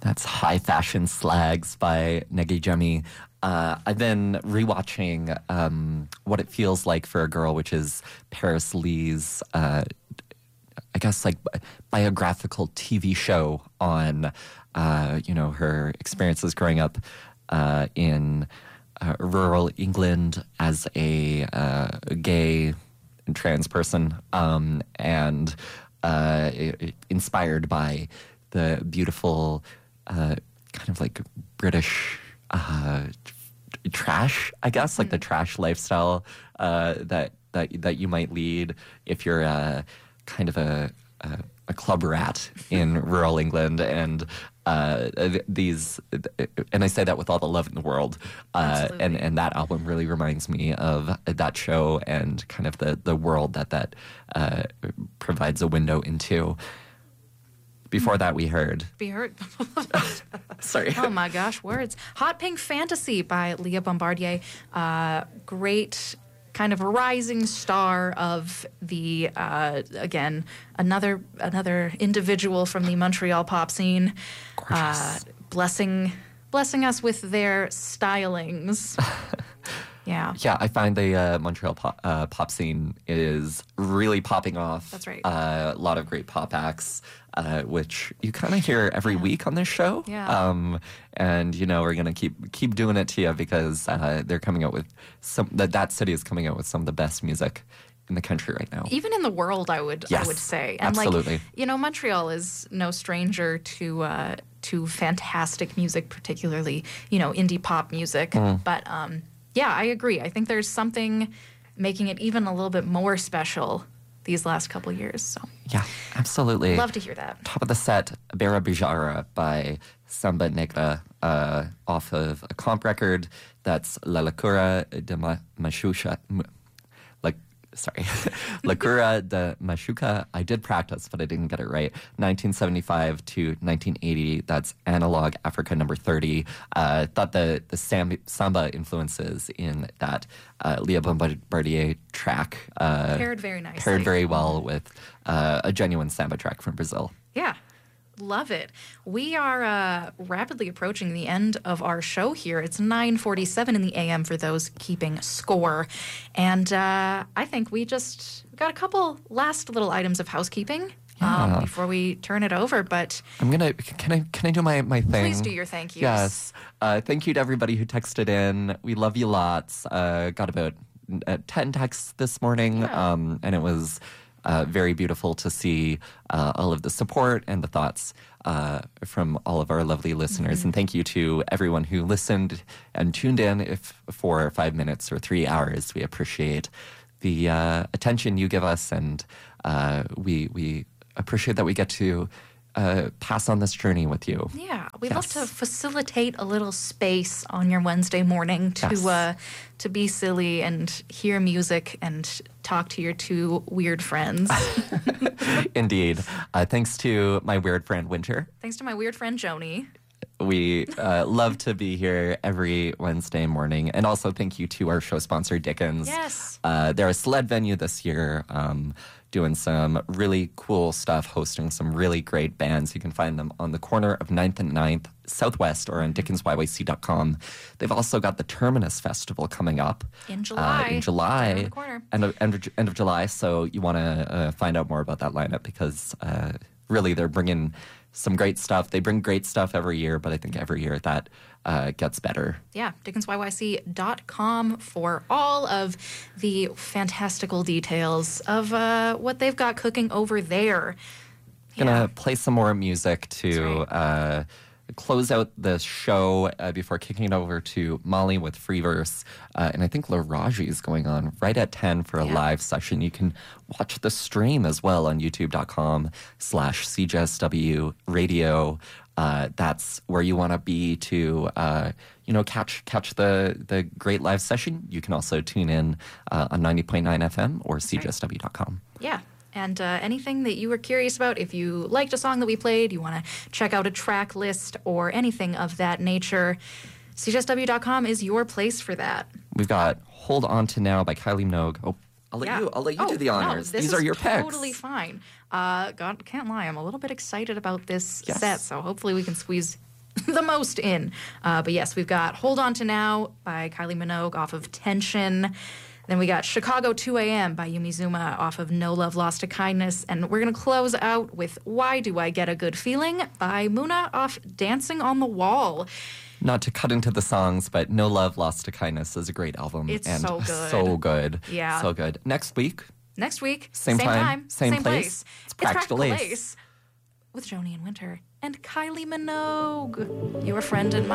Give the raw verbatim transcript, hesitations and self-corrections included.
That's High Fashion Slags by Negi Jemi. Uh, I've been rewatching um, What It Feels Like for a Girl, which is Paris Lee's, uh, I guess, like biographical T V show on, uh, you know, her experiences growing up uh, in uh, rural England as a uh, gay and trans person, um, and uh, inspired by the beautiful uh, kind of like British uh, trash, I guess, mm-hmm. like the trash lifestyle uh, that that that you might lead if you're uh, kind of a, a a club rat in rural England, and uh, these, and I say that with all the love in the world. Uh, and and that album really reminds me of that show and kind of the the world that that uh, provides a window into. Before that, we heard. We heard. Sorry. Oh my gosh, words. Hot Pink Fantasy by Leah Bombardier. Uh, great kind of rising star of the, uh, again, another another individual from the Montreal pop scene. Gorgeous. Uh, blessing, blessing us with their stylings. Yeah. Yeah, I find the uh, Montreal pop, uh, pop scene is really popping off. That's right. Uh, a lot of great pop acts, uh, which you kind of hear every yeah. week on this show. Yeah. Um, and, you know, we're going to keep keep doing it to you because uh, they're coming out with some, that, that city is coming out with some of the best music in the country right now. Even in the world, I would yes, I would say. And absolutely. Like, you know, Montreal is no stranger to uh, to fantastic music, particularly, you know, indie pop music. Mm. But um yeah, I agree. I think there's something making it even a little bit more special these last couple of years. So yeah, absolutely. Love to hear that. Top of the set, Bera Bijara by Samba Negra, uh, off of a comp record that's La Locura de Ma- Mashusha. M- like, sorry, La Cura de Mashuka. I did practice, but I didn't get it right. nineteen seventy-five to nineteen eighty. That's Analog Africa number thirty. Uh, thought the the sam- samba influences in that uh, Leah Bombardier track uh, paired very nicely. Paired very well with uh, a genuine samba track from Brazil. Yeah. Love it. We are uh, rapidly approaching the end of our show here. It's nine forty-seven in the a m for those keeping score. And uh, I think we just got a couple last little items of housekeeping yeah. um, before we turn it over. But I'm going to, can I can I do my, my thing? Please do your thank yous. Yes. Uh, thank you to everybody who texted in. We love you lots. Uh, got about uh, ten texts this morning, yeah. um, and it was... Uh, very beautiful to see uh, all of the support and the thoughts uh, from all of our lovely listeners. Mm-hmm. And thank you to everyone who listened and tuned in, if for five minutes or three hours. We appreciate the uh, attention you give us, and uh, we we appreciate that we get to uh, pass on this journey with you. Yeah, we'd yes. love to facilitate a little space on your Wednesday morning to yes. uh, to be silly and hear music and talk to your two weird friends. Indeed. Uh, thanks to my weird friend Winter. Thanks to my weird friend Joni. We uh, love to be here every Wednesday morning. And also thank you to our show sponsor, Dickens. Yes. Uh, they're a sled venue this year, um, doing some really cool stuff, hosting some really great bands. You can find them on the corner of ninth and ninth Southwest or on dickens y y c dot com. They've also got the Terminus Festival coming up. In July. Uh, in July. Right the corner. End of, end, of, end of July. So you want to uh, find out more about that lineup because uh, really they're bringing some great stuff. They bring great stuff every year, but I think every year that uh, gets better. Yeah, dickens y y c dot com for all of the fantastical details of uh, what they've got cooking over there. Yeah. Gonna play some more music to right. uh, close out the show uh, before kicking it over to Molly with Free Verse. Uh, and I think Laraji is going on right at ten for a yeah. live session. You can watch the stream as well on youtube.com slash CJSW radio. Uh, that's where you want to be to, uh, you know, catch catch the, the great live session. You can also tune in uh, on ninety point nine F M or C J S W dot com. Yeah. And uh, anything that you were curious about, if you liked a song that we played, you want to check out a track list or anything of that nature, C J S W dot com is your place for that. We've got Hold On To Now by Kylie Minogue. Oh, I'll let yeah. you. I'll let you oh, do the honors. No, These are your totally picks. Totally fine. Uh, God, can't lie. I'm a little bit excited about this yes. set, so hopefully we can squeeze the most in. Uh, but yes, we've got Hold On to Now by Kylie Minogue off of Tension. Then we got Chicago two a.m. by Yumi Zuma off of No Love Lost to Kindness. And we're going to close out with Why Do I Get a Good Feeling by Muna off Dancing on the Wall. Not to cut into the songs, but No Love Lost to Kindness is a great album. It's and so good. So good. Yeah. So good. Next week. Next week. Same, same time, time. Same, same place. place. It's Practical, it's Practical Ace. Ace with Joni and Winter and Kylie Minogue, your friend and mine.